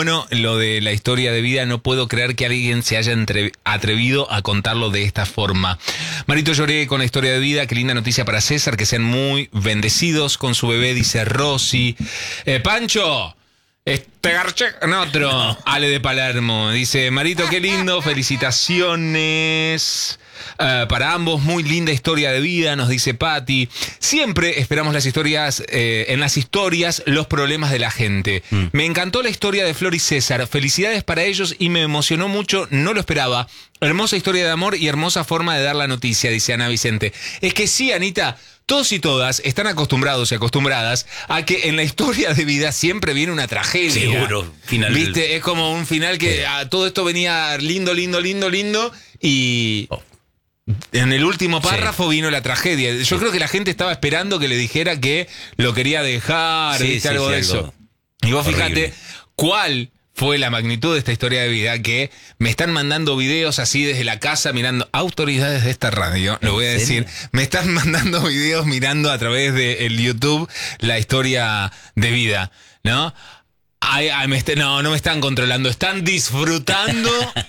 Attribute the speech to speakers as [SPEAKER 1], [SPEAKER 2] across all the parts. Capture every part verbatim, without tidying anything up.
[SPEAKER 1] bueno lo de la historia de vida. No puedo creer que alguien se haya entre- atrevido a contarlo de esta forma. Marito, lloré con la historia de vida. Qué linda noticia para César. Que sean muy bendecidos con su bebé, dice Rosy. Eh, Pancho, este garche en otro. Ale de Palermo dice: Marito, qué lindo, felicitaciones. Uh, para ambos, muy linda historia de vida, nos dice Patti. Siempre esperamos las historias, eh, en las historias, los problemas de la gente. Mm. Me encantó la historia de Flor y César. Felicidades para ellos y me emocionó mucho, no lo esperaba. Hermosa historia de amor y hermosa forma de dar la noticia, dice Ana Vicente. Es que sí, Anita, todos y todas están acostumbrados y acostumbradas a que en la historia de vida siempre viene una tragedia.
[SPEAKER 2] Seguro, final.
[SPEAKER 1] ¿Viste? Es como un final que a, todo esto venía lindo, lindo, lindo, lindo y... Oh. En el último párrafo sí. vino la tragedia. Yo sí. creo que la gente estaba esperando que le dijera que lo quería dejar, sí, ¿viste? Sí, algo sí, de algo eso. Y vos horrible. Fíjate cuál fue la magnitud de esta historia de vida, que me están mandando videos así desde la casa mirando, autoridades de esta radio, lo voy a decir, me están mandando videos mirando a través del YouTube la historia de vida, ¿no? Ay, ay, me est- no, no me están controlando, están disfrutando...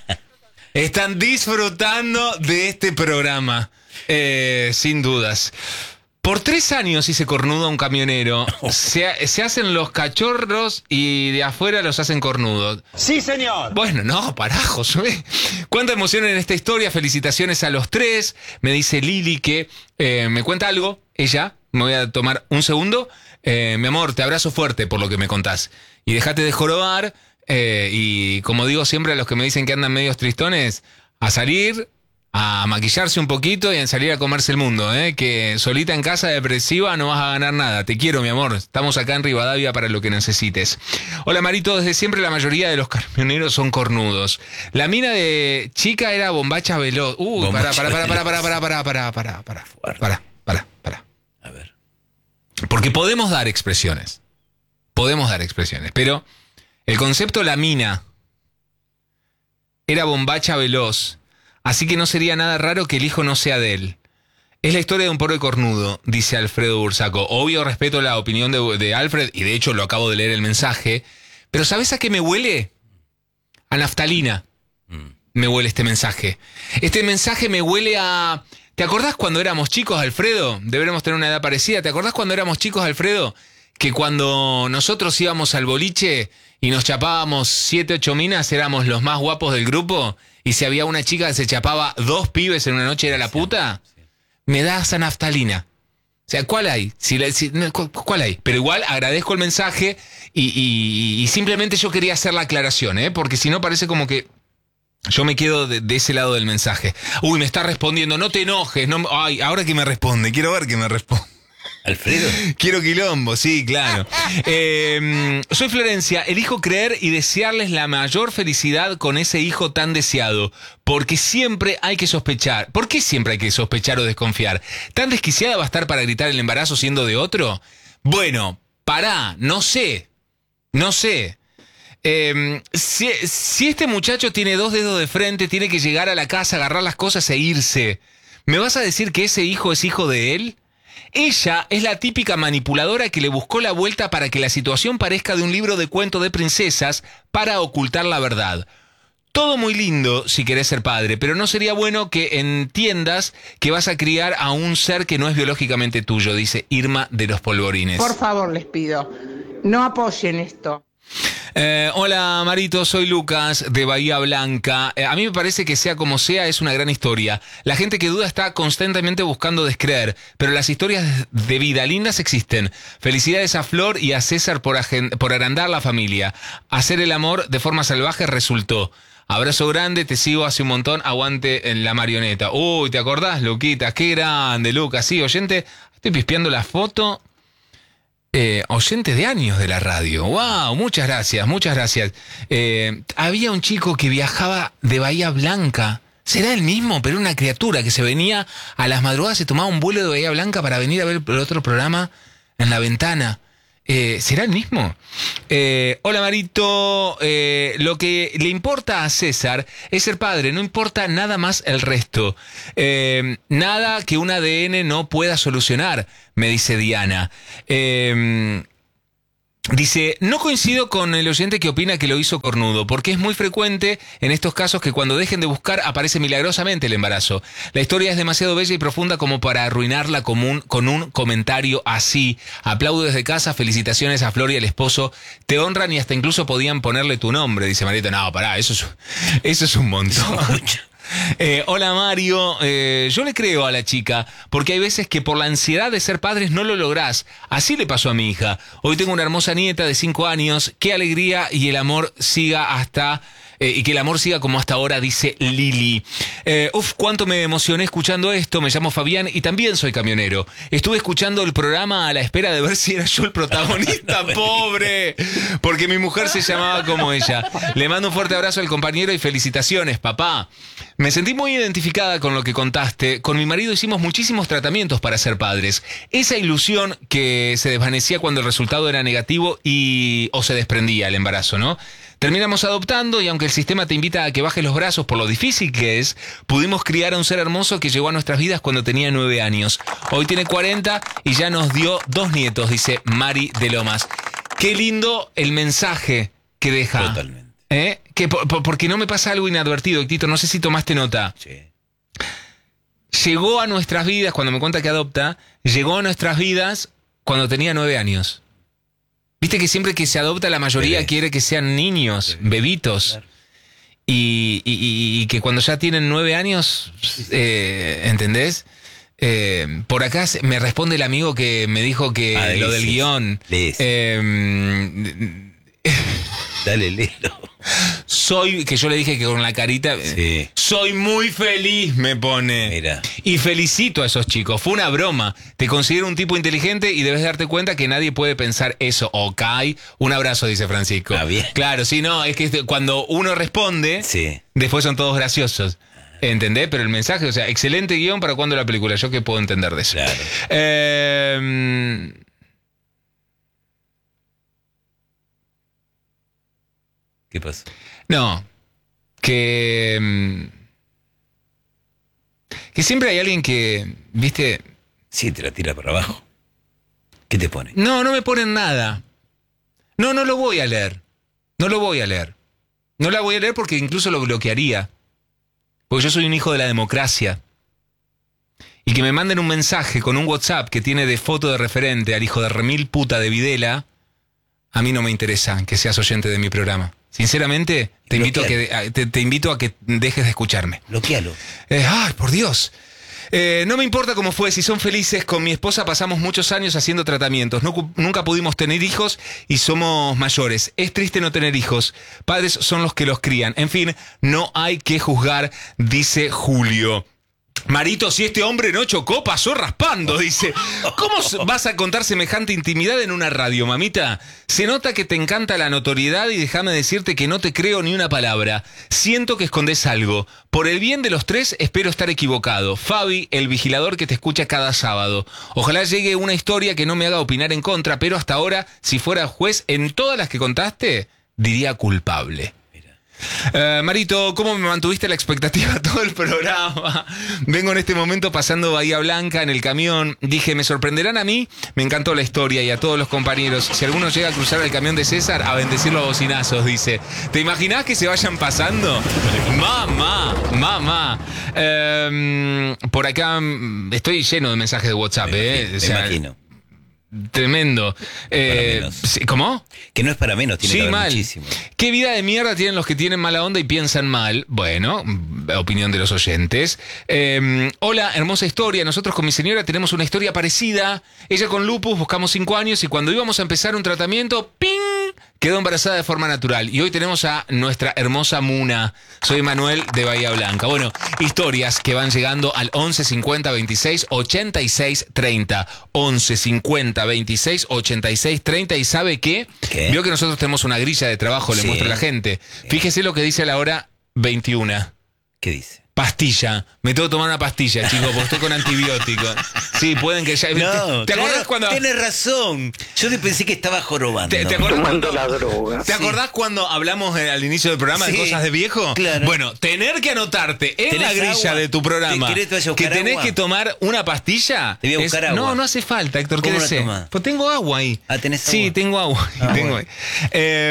[SPEAKER 1] Están disfrutando de este programa, eh, sin dudas. Por tres años hice cornudo a un camionero. Se, se hacen los cachorros y de afuera los hacen cornudos.
[SPEAKER 3] ¡Sí, señor!
[SPEAKER 1] Bueno, no, pará, Josué. Cuánta emoción en esta historia. Felicitaciones a los tres. Me dice Lili que eh, me cuenta algo. Ella, me voy a tomar un segundo. Eh, mi amor, te abrazo fuerte por lo que me contás. Y dejate de jorobar. Eh, y como digo siempre a los que me dicen que andan medios tristones, a salir, a maquillarse un poquito y a salir a comerse el mundo, ¿eh? Que solita en casa depresiva no vas a ganar nada. Te quiero, mi amor. Estamos acá en Rivadavia para lo que necesites. Hola, Marito. Desde siempre la mayoría de los camioneros son cornudos. La mina de chica era bombacha veloz. Uy, para, para, para, para, para, para, para, para, para, para, para, para, para.
[SPEAKER 2] A ver.
[SPEAKER 1] Porque podemos dar expresiones. Podemos dar expresiones, pero... El concepto la mina era bombacha veloz, así que no sería nada raro que el hijo no sea de él. Es la historia de un pobre cornudo, dice Alfredo Bursaco. Obvio respeto la opinión de, de Alfred, y de hecho lo acabo de leer el mensaje, pero ¿sabes a qué me huele? A naftalina. Mm. Me huele este mensaje. Este mensaje me huele a... ¿Te acordás cuando éramos chicos, Alfredo? Deberemos tener una edad parecida. ¿Te acordás cuando éramos chicos, Alfredo? Que cuando nosotros íbamos al boliche y nos chapábamos siete, ocho minas, éramos los más guapos del grupo, y si había una chica que se chapaba dos pibes en una noche era la puta, me da esa naftalina. O sea, ¿cuál hay? Si, si, ¿Cuál hay? Pero igual agradezco el mensaje y, y, y simplemente yo quería hacer la aclaración, ¿eh? Porque si no parece como que yo me quedo de, de ese lado del mensaje. Uy, me está respondiendo, no te enojes. No, ay, ahora que me responde, quiero ver que me responde.
[SPEAKER 2] Alfredo.
[SPEAKER 1] Quiero quilombo, sí, claro. Eh, soy Florencia, elijo creer y desearles la mayor felicidad con ese hijo tan deseado, porque siempre hay que sospechar. ¿Por qué siempre hay que sospechar o desconfiar? ¿Tan desquiciada va a estar para gritar el embarazo siendo de otro? Bueno, pará, no sé, no sé. Eh, si, si este muchacho tiene dos dedos de frente, tiene que llegar a la casa, agarrar las cosas e irse, ¿me vas a decir que ese hijo es hijo de él? Ella es la típica manipuladora que le buscó la vuelta para que la situación parezca de un libro de cuento de princesas para ocultar la verdad. Todo muy lindo si querés ser padre, pero no sería bueno que entiendas que vas a criar a un ser que no es biológicamente tuyo, dice Irma de los Polvorines.
[SPEAKER 4] Por favor, les pido, no apoyen esto.
[SPEAKER 1] Eh, hola Marito, soy Lucas de Bahía Blanca. Eh, a mí me parece que sea como sea es una gran historia. La gente que duda está constantemente buscando descreer, pero las historias de vida lindas existen. Felicidades a Flor y a César por, por agrandar la familia. Hacer el amor de forma salvaje resultó. Abrazo grande, te sigo hace un montón, aguante en la marioneta. Uy, ¿te acordás, Luquita? Qué grande, Lucas. Sí, oyente, estoy pispeando la foto. Eh, oyente de años de la radio. ¡Wow! Muchas gracias, muchas gracias. Eh, había un chico que viajaba de Bahía Blanca. ¿Será el mismo? Pero una criatura que se venía a las madrugadas, se tomaba un vuelo de Bahía Blanca para venir a ver el otro programa en La Ventana. Eh, ¿Será el mismo? Eh, hola Marito, eh, lo que le importa a César es ser padre, no importa nada más el resto. Eh, nada que un A D N no pueda solucionar, me dice Diana. Eh, Dice, no coincido con el oyente que opina que lo hizo cornudo, porque es muy frecuente en estos casos que cuando dejen de buscar aparece milagrosamente el embarazo. La historia es demasiado bella y profunda como para arruinarla con un, con un comentario así. Aplaudo desde casa, felicitaciones a Flor y al esposo, te honran y hasta incluso podían ponerle tu nombre, dice Marito. No, pará, eso es, eso es un montón. Eh, hola Mario, eh, yo le creo a la chica, porque hay veces que por la ansiedad de ser padres no lo lográs. Así le pasó a mi hija. Hoy tengo una hermosa nieta de cinco años. Qué alegría y el amor siga hasta... Eh, y que el amor siga como hasta ahora, dice Lili. Eh, uf, cuánto me emocioné escuchando esto. Me llamo Fabián y también soy camionero. Estuve escuchando el programa a la espera de ver si era yo el protagonista, pobre, porque mi mujer se llamaba como ella. Le mando un fuerte abrazo al compañero y felicitaciones, papá. Me sentí muy identificada con lo que contaste. Con mi marido hicimos muchísimos tratamientos para ser padres. Esa ilusión que se desvanecía cuando el resultado era negativo y o se desprendía el embarazo, ¿no? Terminamos adoptando y aunque el sistema te invita a que bajes los brazos por lo difícil que es, pudimos criar a un ser hermoso que llegó a nuestras vidas cuando tenía nueve años. Hoy tiene cuarenta y ya nos dio dos nietos, dice Mari de Lomas. Qué lindo el mensaje que deja.
[SPEAKER 2] Totalmente.
[SPEAKER 1] ¿Eh? Que por, por, porque no me pasa algo inadvertido, Tito, no sé si tomaste nota.
[SPEAKER 2] Sí.
[SPEAKER 1] Llegó a nuestras vidas, cuando me cuenta que adopta, llegó a nuestras vidas cuando tenía nueve años. Viste que siempre que se adopta la mayoría
[SPEAKER 2] Bebés.
[SPEAKER 1] quiere que sean niños,
[SPEAKER 2] Bebés.
[SPEAKER 1] bebitos.
[SPEAKER 2] Claro.
[SPEAKER 1] Y, y, y que cuando ya tienen nueve años, eh, ¿entendés? Eh, por acá se- me responde el amigo que me dijo que
[SPEAKER 2] Ah,
[SPEAKER 1] lo
[SPEAKER 2] lees,
[SPEAKER 1] del guión.
[SPEAKER 2] lees.
[SPEAKER 1] eh,
[SPEAKER 2] Dale, léelo.
[SPEAKER 1] soy, que yo le dije que con la carita,
[SPEAKER 2] Sí.
[SPEAKER 1] soy muy feliz, me pone.
[SPEAKER 2] Mira.
[SPEAKER 1] Y felicito a esos chicos, fue una broma. Te considero un tipo inteligente y debes darte cuenta que nadie puede pensar eso. Ok, un abrazo, dice Francisco.
[SPEAKER 2] Ah, bien.
[SPEAKER 1] Claro, sí, no, es que cuando uno responde,
[SPEAKER 2] Sí.
[SPEAKER 1] después son todos graciosos. ¿Entendés? Pero el mensaje, o sea, excelente guión para cuando la película. Yo qué puedo entender de eso.
[SPEAKER 2] Claro.
[SPEAKER 1] Eh,
[SPEAKER 2] ¿Qué pasó?
[SPEAKER 1] no, que... mm, que siempre hay alguien que, viste...
[SPEAKER 2] Sí, te la tira para abajo. ¿Qué te pone?
[SPEAKER 1] No, no me ponen nada. No, no lo voy a leer. No lo voy a leer. No la voy a leer porque incluso lo bloquearía. Porque yo soy un hijo de la democracia. Y que me manden un mensaje con un WhatsApp que tiene de foto de referente al hijo de remil puta de Videla, a mí no me interesa que seas oyente de mi programa. Sinceramente, te invito a que, a- te, te invito a que dejes de escucharme.
[SPEAKER 2] Bloquealo.
[SPEAKER 1] Eh, ¡Ay, por Dios! Eh, no me importa cómo fue, si son felices. Con mi esposa pasamos muchos años haciendo tratamientos. No, cu- nunca pudimos tener hijos y somos mayores. Es triste no tener hijos. Padres son los que los crían. En fin, no hay que juzgar, dice Julio. Marito, si este hombre no chocó, pasó raspando, dice. ¿Cómo s- vas a contar semejante intimidad en una radio, mamita? Se nota que te encanta la notoriedad y déjame decirte que no te creo ni una palabra. Siento que escondes algo. Por el bien de los tres, espero estar equivocado. Fabi, el vigilador que te escucha cada sábado. Ojalá llegue una historia que no me haga opinar en contra, pero hasta ahora, si fuera juez, en todas las que contaste, diría culpable. Uh, Marito, ¿cómo me mantuviste la expectativa todo el programa? Vengo en este momento pasando Bahía Blanca en el camión. Dije, me sorprenderán a mí. Me encantó la historia y a todos los compañeros. Si alguno llega a cruzar el camión de César, a bendecirlo a bocinazos, dice. ¿Te imaginás que se vayan pasando? Mamá, mamá. Eh, por acá mm, estoy lleno de mensajes de WhatsApp,
[SPEAKER 2] Me
[SPEAKER 1] ¿eh?
[SPEAKER 2] imagino,
[SPEAKER 1] O sea,
[SPEAKER 2] me imagino.
[SPEAKER 1] Tremendo. Eh,
[SPEAKER 2] menos.
[SPEAKER 1] sí, ¿Cómo?
[SPEAKER 2] Que no es para menos, tiene
[SPEAKER 1] Sí,
[SPEAKER 2] que haber
[SPEAKER 1] mal.
[SPEAKER 2] muchísimo.
[SPEAKER 1] ¿Qué vida de mierda tienen los que tienen mala onda y piensan mal? Bueno, mm, opinión de los oyentes. Eh, hola, hermosa historia. Nosotros con mi señora tenemos una historia parecida. Ella con lupus buscamos cinco años y cuando íbamos a empezar un tratamiento, ¡ping! Quedó embarazada de forma natural. Y hoy tenemos a nuestra hermosa Muna. Soy Manuel de Bahía Blanca. Bueno, historias que van llegando al once cincuenta veintiséis ochenta y seis treinta. once cincuenta veintiséis ochenta y seis treinta. ¿Y sabe qué?
[SPEAKER 2] ¿Qué?
[SPEAKER 1] Vio que nosotros tenemos una grilla de trabajo, le
[SPEAKER 2] Sí.
[SPEAKER 1] muestro a la gente. Fíjese lo que dice a la hora veintiuna.
[SPEAKER 2] ¿Qué dice?
[SPEAKER 1] Pastilla. Me tengo que tomar una pastilla, chicos, porque estoy con antibióticos. Sí, pueden que ya...
[SPEAKER 2] No,
[SPEAKER 1] ¿Te acordás
[SPEAKER 2] claro,
[SPEAKER 1] cuando...?
[SPEAKER 2] Tienes razón. Yo te pensé que estaba jorobando.
[SPEAKER 1] ¿Te, te acordás
[SPEAKER 3] Tomando
[SPEAKER 1] cuando,
[SPEAKER 3] la droga.
[SPEAKER 1] ¿Te acordás cuando hablamos eh, al inicio del programa
[SPEAKER 2] Sí,
[SPEAKER 1] de cosas de viejo?
[SPEAKER 2] claro.
[SPEAKER 1] Bueno, tener que anotarte en
[SPEAKER 2] ¿Tenés
[SPEAKER 1] la grilla
[SPEAKER 2] agua?
[SPEAKER 1] de tu programa
[SPEAKER 2] ¿Te querés que vaya a
[SPEAKER 1] que
[SPEAKER 2] buscar
[SPEAKER 1] tenés
[SPEAKER 2] agua?
[SPEAKER 1] que tomar una pastilla.
[SPEAKER 2] Te voy a buscar
[SPEAKER 1] es-
[SPEAKER 2] agua.
[SPEAKER 1] No, no hace falta, Héctor,
[SPEAKER 2] ¿Cómo la
[SPEAKER 1] quédese.
[SPEAKER 2] tomás?
[SPEAKER 1] Pues tengo agua ahí.
[SPEAKER 2] Ah, ¿tenés
[SPEAKER 1] Sí,
[SPEAKER 2] agua?
[SPEAKER 1] tengo agua.
[SPEAKER 2] Ah,
[SPEAKER 1] tengo
[SPEAKER 2] bueno.
[SPEAKER 1] ahí.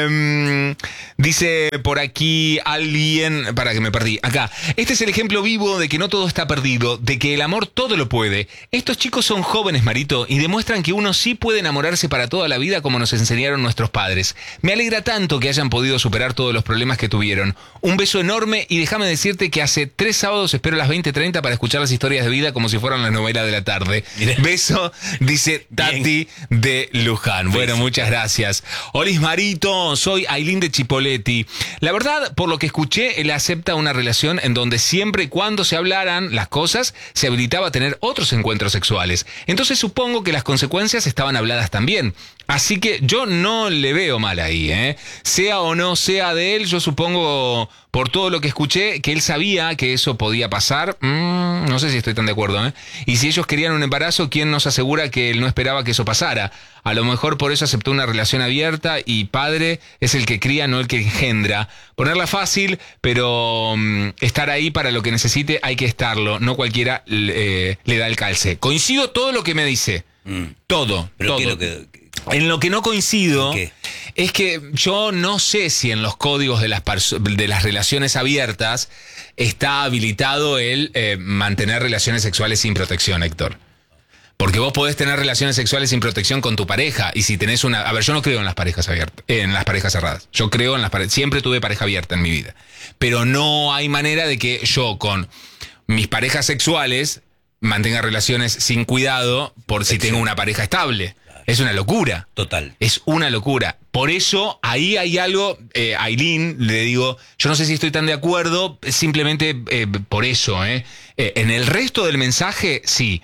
[SPEAKER 1] Eh, dice por aquí alguien, para que me perdí, acá. Este es el ejemplo vivo de que no todo está perdido, de que el amor todo lo puede. Estos chicos son jóvenes, Marito, y demuestran que uno sí puede enamorarse para toda la vida como nos enseñaron nuestros padres. Me alegra tanto que hayan podido superar todos los problemas que tuvieron. Un beso enorme y déjame decirte que hace tres sábados espero las veinte treinta para escuchar las historias de vida como si fueran las novelas de la tarde.
[SPEAKER 2] Mirá.
[SPEAKER 1] Beso, dice Tati de Luján. Bueno, muchas gracias. Olis Marito, soy Ailín de Chipoleti. La verdad, por lo que escuché, él acepta una relación en donde siempre y cuando se hablaran las cosas, se habilitaba a tener otros encuentros sexuales. Entonces supongo que las consecuencias estaban habladas también. Así que yo no le veo mal ahí, ¿eh? Sea o no sea de él, yo supongo, por todo lo que escuché, que él sabía que eso podía pasar. Mm, no sé si estoy tan de acuerdo, ¿eh? Y si ellos querían un embarazo, ¿quién nos asegura que él no esperaba que eso pasara? A lo mejor por eso aceptó una relación abierta y padre es el que cría, no el que engendra. Ponerla fácil, pero mm, estar ahí para lo que necesite hay que estarlo. No cualquiera eh, le da el calce. Coincido todo lo que me dice.
[SPEAKER 2] Mm.
[SPEAKER 1] Todo,
[SPEAKER 2] ¿Pero
[SPEAKER 1] todo.
[SPEAKER 2] qué es lo que...?
[SPEAKER 1] En lo que no coincido
[SPEAKER 2] ¿Qué?
[SPEAKER 1] es que yo no sé si en los códigos de las, de las relaciones abiertas está habilitado el eh, mantener relaciones sexuales sin protección, Héctor. Porque vos podés tener relaciones sexuales sin protección con tu pareja y si tenés una... A ver, yo no creo en las parejas abiertas, en las parejas cerradas. Yo creo en las parejas... Siempre tuve pareja abierta en mi vida. Pero no hay manera de que yo con mis parejas sexuales mantenga relaciones sin cuidado por si tengo una pareja estable. Es una locura.
[SPEAKER 2] Total.
[SPEAKER 1] Es una locura. Por eso, ahí hay algo, eh, Ailín, le digo, yo no sé si estoy tan de acuerdo, simplemente eh, por eso. Eh. Eh, en el resto del mensaje, sí.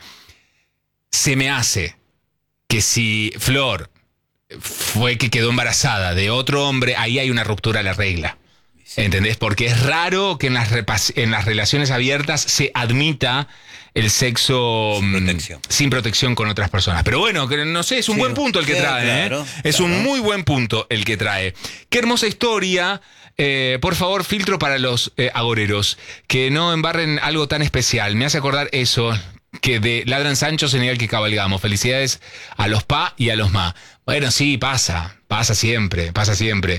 [SPEAKER 1] Se me hace que si Flor fue que quedó embarazada de otro hombre, ahí hay una ruptura de la regla. ¿Entendés? Porque es raro que en las, repas- en las relaciones abiertas se admita el sexo
[SPEAKER 2] Sin
[SPEAKER 1] mm,
[SPEAKER 2] protección.
[SPEAKER 1] sin protección con otras personas. Pero bueno, que no sé, es un
[SPEAKER 2] Sí,
[SPEAKER 1] buen punto el que
[SPEAKER 2] sí,
[SPEAKER 1] trae.
[SPEAKER 2] claro,
[SPEAKER 1] ¿eh? Es
[SPEAKER 2] claro.
[SPEAKER 1] un muy buen punto el que trae. Qué hermosa historia. Eh, por favor, filtro para los eh, agoreros. Que no embarren algo tan especial. Me hace acordar eso. Que de ladran Sancho señal que cabalgamos. Felicidades a los pa y a los ma. Bueno, sí, pasa. Pasa siempre. Pasa siempre.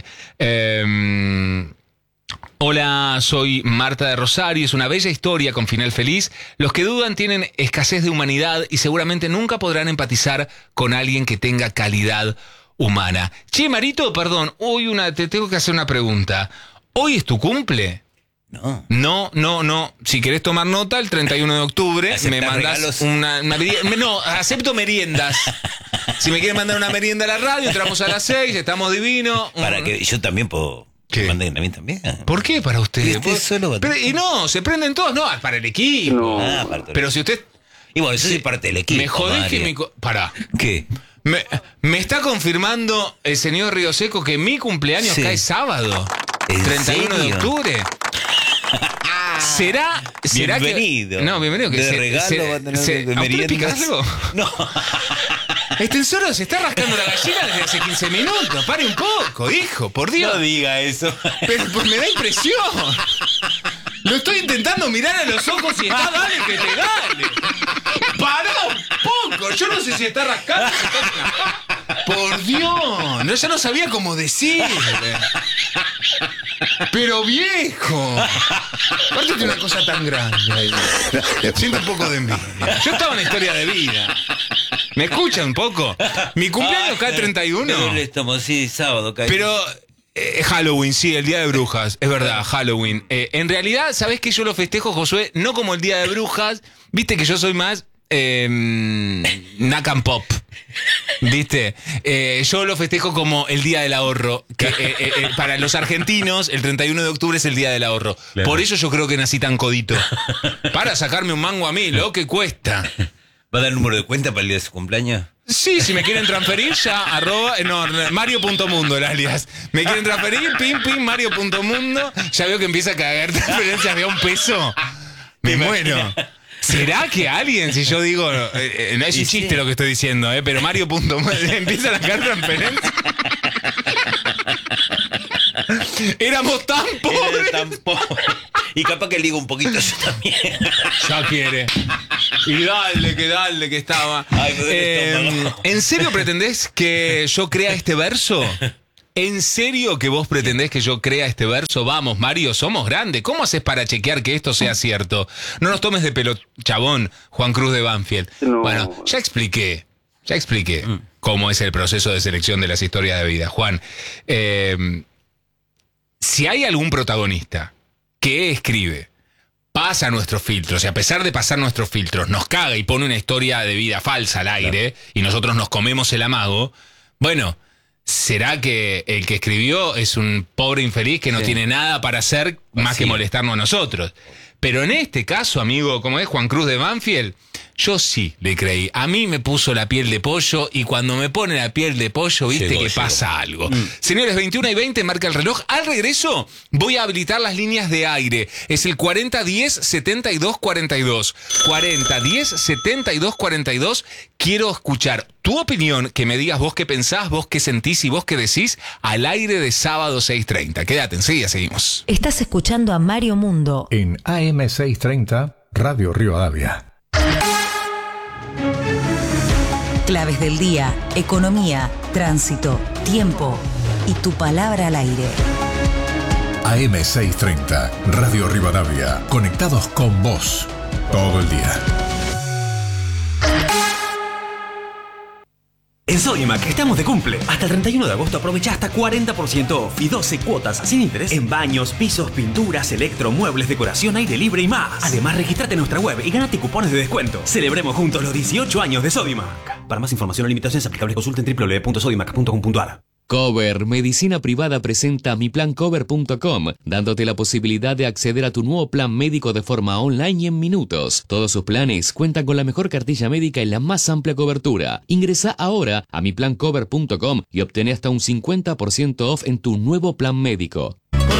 [SPEAKER 1] Eh... Hola, soy Marta de Rosario, es una bella historia con final feliz. Los que dudan tienen escasez de humanidad y seguramente nunca podrán empatizar con alguien que tenga calidad humana. Che, Marito, perdón, hoy una, te tengo que hacer una pregunta. ¿Hoy es tu cumple?
[SPEAKER 2] No.
[SPEAKER 1] No, no, no. Si querés tomar nota, el treinta y uno de octubre
[SPEAKER 2] ¿Aceptás
[SPEAKER 1] me mandás
[SPEAKER 2] regalos?
[SPEAKER 1] una, una merienda. No, acepto meriendas. Si me quieren mandar una merienda a la radio, entramos a las seis, estamos divinos.
[SPEAKER 2] Para que yo también puedo...
[SPEAKER 1] ¿Qué?
[SPEAKER 2] Que manden a mí también.
[SPEAKER 1] ¿Por qué para usted?
[SPEAKER 2] Y usted
[SPEAKER 1] ¿Por-
[SPEAKER 2] solo va a
[SPEAKER 1] Pero-
[SPEAKER 2] tener-
[SPEAKER 1] y no, se prenden todos, no, para el equipo.
[SPEAKER 3] No.
[SPEAKER 2] Ah, para todo el
[SPEAKER 1] Pero
[SPEAKER 2] equipo.
[SPEAKER 1] si usted
[SPEAKER 2] Y bueno, eso sí es parte del equipo.
[SPEAKER 1] me jodés que
[SPEAKER 2] Mario.
[SPEAKER 1] mi... co- Pará.
[SPEAKER 2] ¿Qué?
[SPEAKER 1] Me, me está confirmando el señor Río Seco que mi cumpleaños
[SPEAKER 2] Sí.
[SPEAKER 1] cae sábado.
[SPEAKER 2] ¿En
[SPEAKER 1] treinta y uno de
[SPEAKER 2] serio?
[SPEAKER 1] octubre. ¿Será, será
[SPEAKER 2] Bienvenido.
[SPEAKER 1] que... No, bienvenido. Que
[SPEAKER 2] de
[SPEAKER 1] se-
[SPEAKER 2] regalo
[SPEAKER 1] se-
[SPEAKER 2] va a tener
[SPEAKER 1] se-
[SPEAKER 2] de
[SPEAKER 1] ¿a usted le pica
[SPEAKER 2] meriendas.
[SPEAKER 1] algo?
[SPEAKER 2] No.
[SPEAKER 1] Extensoro se está rascando la gallina desde hace quince minutos. Pare un poco, hijo, por Dios.
[SPEAKER 2] No diga eso.
[SPEAKER 1] Pero pues me da impresión. Lo estoy intentando mirar a los ojos y está dale que te dale. Pará un poco. Yo no sé si está rascando. si está- Por Dios. No, ya no sabía cómo decirle. Pero viejo. Aparte de una cosa tan grande. ahí. Siento un poco de envidia. Yo estaba en la historia de vida. ¿Me escucha un poco? Mi cumpleaños cae treinta y uno.
[SPEAKER 2] Pero estamos, sí, sábado cae.
[SPEAKER 1] Pero eh, Halloween, sí, el Día de Brujas. Es verdad, Halloween. Eh, en realidad, ¿sabés que yo lo festejo, Josué? No como el Día de Brujas. Viste que yo soy más eh, Nacan Pop. ¿Viste? Eh, yo lo festejo como el Día del Ahorro. Que, eh, eh, eh, para los argentinos, el treinta y uno de octubre es el Día del Ahorro.
[SPEAKER 2] Claro.
[SPEAKER 1] Por eso yo creo que nací tan codito. Para sacarme un mango a mí, lo que cuesta.
[SPEAKER 2] ¿Va a dar el número de cuenta para el día de su cumpleaños?
[SPEAKER 1] Sí, si me quieren transferir, ya, arroba, eh, no, Mario.mundo, el alias. Me quieren transferir, pim, pim, Mario.mundo. Ya veo que empieza a caer transferencias de a un peso. Me muero. ¿Será que alguien, si yo digo, eh, eh, no es un chiste lo que estoy diciendo, eh, pero Mario punto empieza la carta en transferencia? Éramos tan pobres.
[SPEAKER 2] Era tan pobre. Y capaz que le digo un poquito yo también.
[SPEAKER 1] Ya quiere. Y dale, que dale, que estaba.
[SPEAKER 2] Ay, me duele el
[SPEAKER 1] Eh,
[SPEAKER 2] estómago.
[SPEAKER 1] ¿En serio pretendés que yo crea este verso? ¿En serio que vos pretendés que yo crea este verso? Vamos, Mario, somos grandes. ¿Cómo haces para chequear que esto sea cierto? No nos tomes de pelo chabón, Juan Cruz de Banfield.
[SPEAKER 3] No.
[SPEAKER 1] Bueno, ya expliqué, ya expliqué
[SPEAKER 2] Mm.
[SPEAKER 1] cómo es el proceso de selección de las historias de vida. Juan, eh, si hay algún protagonista que escribe, pasa nuestros filtros y a pesar de pasar nuestros filtros nos caga y pone una historia de vida falsa al aire y nosotros nos comemos el amago, bueno... ¿Será que el que escribió es un pobre infeliz que no
[SPEAKER 2] Sí.
[SPEAKER 1] tiene nada para hacer más
[SPEAKER 2] Así.
[SPEAKER 1] que molestarnos a nosotros? Pero en este caso, amigo, como es Juan Cruz de Banfield, yo sí le creí. A mí me puso la piel de pollo y cuando me pone la piel de pollo, viste
[SPEAKER 2] Llegó,
[SPEAKER 1] que
[SPEAKER 2] llegó.
[SPEAKER 1] pasa algo. Señores, veintiuna y veinte, marca el reloj. Al regreso voy a habilitar las líneas de aire. Es el cuarenta diez setenta y dos cuarenta y dos. cuarenta diez setenta y dos cuarenta y dos. Quiero escuchar tu opinión, que me digas vos qué pensás, vos qué sentís y vos qué decís al aire de sábado seis treinta. Quédate, enseguida seguimos.
[SPEAKER 5] Estás escuchando a Mario Mundo.
[SPEAKER 6] En A M seiscientos treinta, Radio Rivadavia.
[SPEAKER 5] Claves del día, economía, tránsito, tiempo y tu palabra al aire.
[SPEAKER 6] A M seiscientos treinta, Radio Rivadavia. Conectados con vos todo el día.
[SPEAKER 7] En Sodimac estamos de cumple. Hasta el treinta y uno de agosto aprovecha hasta cuarenta por ciento off y doce cuotas sin interés en baños, pisos, pinturas, electro, muebles, decoración, aire libre y más. Además, registrate en nuestra web y gánate cupones de descuento. Celebremos juntos los dieciocho años de Sodimac. Para más información o limitaciones aplicables, consulten doble u doble u doble u punto sodimac punto com punto a r.
[SPEAKER 8] Cover Medicina Privada presenta mi plan cover punto com, dándote la posibilidad de acceder a tu nuevo plan médico de forma online y en minutos. Todos sus planes cuentan con la mejor cartilla médica y la más amplia cobertura. Ingresa ahora a mi plan cover punto com y obtén hasta un cincuenta por ciento off en tu nuevo plan médico.